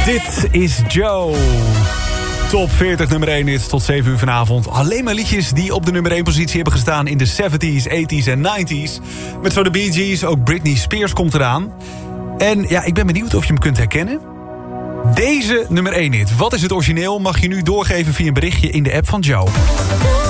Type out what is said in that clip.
Dit is Joe. Top 40 nummer 1 hits tot 7 uur vanavond. Alleen maar liedjes die op de nummer 1 positie hebben gestaan in de 70s, 80s en 90s. Met zo de Bee Gees, ook Britney Spears komt eraan. En ja, ik ben benieuwd of je hem kunt herkennen. Deze nummer 1 hit, wat is het origineel? Mag je nu doorgeven via een berichtje in de app van Joe.